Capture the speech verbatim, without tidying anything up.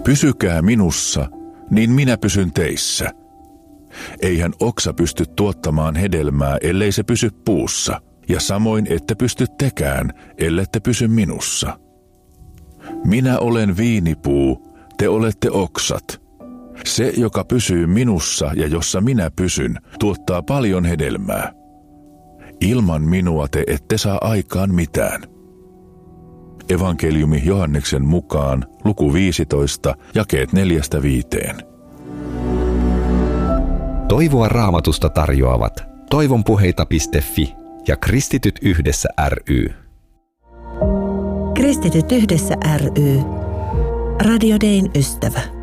Pysykää minussa, niin minä pysyn teissä. Eihän oksa pysty tuottamaan hedelmää, ellei se pysy puussa, ja samoin ette pysty tekään, ellette pysy minussa. Minä olen viinipuu, te olette oksat. Se, joka pysyy minussa ja jossa minä pysyn, tuottaa paljon hedelmää. Ilman minua te ette saa aikaan mitään. Evankeliumi Johanneksen mukaan, luku viisitoista, jakeet neljästä viiteen. Toivoa Raamatusta tarjoavat toivonpuheita piste fi ja Kristityt yhdessä ry. Kristityt yhdessä ry. Radio Dayn ystävä.